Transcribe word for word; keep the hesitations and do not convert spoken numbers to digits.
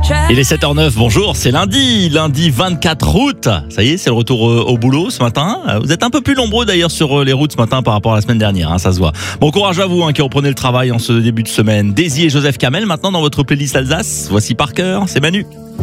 Il est sept heures neuf, bonjour, c'est lundi, lundi vingt-quatre août. Ça y est, c'est le retour au boulot ce matin. Vous êtes un peu plus nombreux d'ailleurs sur les routes ce matin par rapport à la semaine dernière, hein, ça se voit. Bon courage à vous hein, qui reprenez le travail en ce début de semaine. Daisy et Joseph Kamel maintenant dans votre playlist Alsace. Voici Par cœur, c'est Manu.